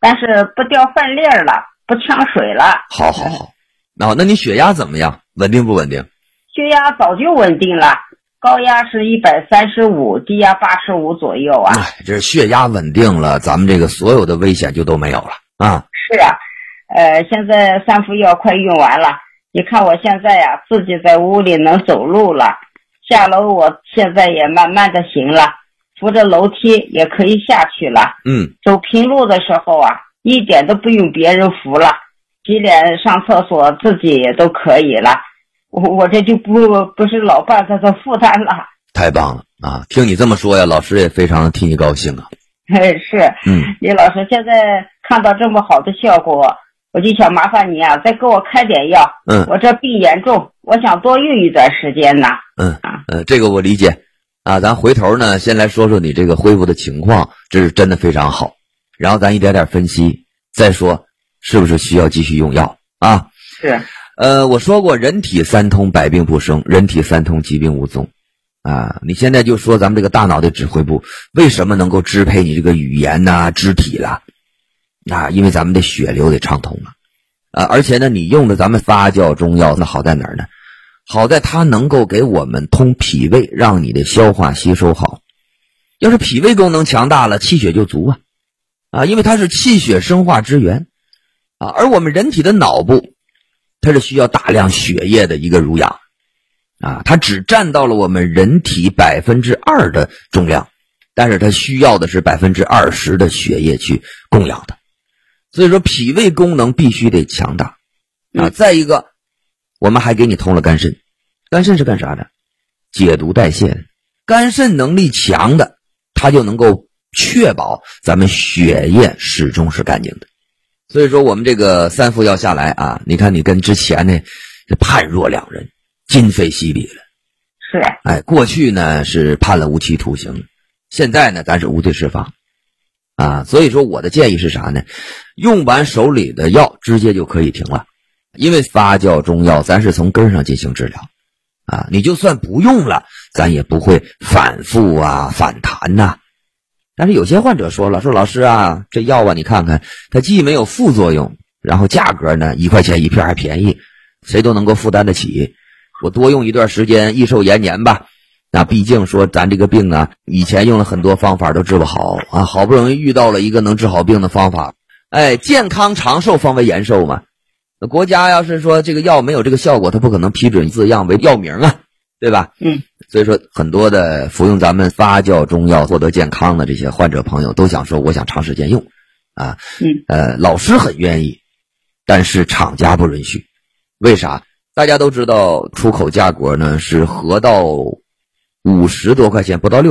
但是不掉饭粒儿了，不呛水了。 好。那你血压怎么样？稳定不稳定？ 血压早就稳定了，高压是135，低压85左右啊。 这是血压稳定了，咱们这个所有的危险就都没有了啊。 是啊，现在3副药快用完了，你看我现在呀，自己在屋里能走路了，下楼我现在也慢慢的行了，扶着楼梯也可以下去了。走平路的时候啊，一点都不用别人扶了，洗脸上厕所自己也都可以了，我这就不是老伴他的负担了。太棒了啊！听你这么说呀，老师也非常替你高兴啊。是，李老师，现在看到这么好的效果，我就想麻烦你啊，再给我开点药。我这病严重，我想多用一段时间呢。这个我理解啊。咱回头呢，先来说说你这个恢复的情况，这是真的非常好。然后咱一点点分析，再说是不是需要继续用药啊？是。我说过，人体三通，百病不生；人体三通，疾病无踪。你现在就说咱们这个大脑的指挥部为什么能够支配你这个语言呐、肢体啦？因为咱们的血流得畅通了。而且呢，你用的咱们发酵中药，那好在哪儿呢？好在它能够给我们通脾胃，让你的消化吸收好。要是脾胃功能强大了，气血就足因为它是气血生化之源而我们人体的脑部，它是需要大量血液的一个濡养它只占到了我们人体2%的重量，但是它需要的是20%的血液去供养的。所以说脾胃功能必须得强大再一个，我们还给你通了肝肾。肝肾是干啥的？解毒代谢的。肝肾能力强的，它就能够确保咱们血液始终是干净的。所以说我们这个3副药下来你看你跟之前呢判若两人，今非昔比了。是。过去呢是判了无期徒刑，现在呢咱是无罪释放所以说我的建议是啥呢？用完手里的药直接就可以停了，因为发酵中药咱是从根上进行治疗你就算不用了，咱也不会反复反弹但是有些患者说了，说老师这药你看看，它既没有副作用，然后价格呢1块钱一片还便宜，谁都能够负担得起，我多用一段时间，益寿延年吧。毕竟说咱这个病以前用了很多方法都治不好好不容易遇到了一个能治好病的方法。健康长寿方为延寿嘛。国家要是说这个药没有这个效果，它不可能批准字样为药名对吧？所以说很多的服用咱们发酵中药获得健康的这些患者朋友都想说，我想长时间用老师很愿意，但是厂家不允许。为啥？大家都知道出口价格呢是合到50多块钱，不到60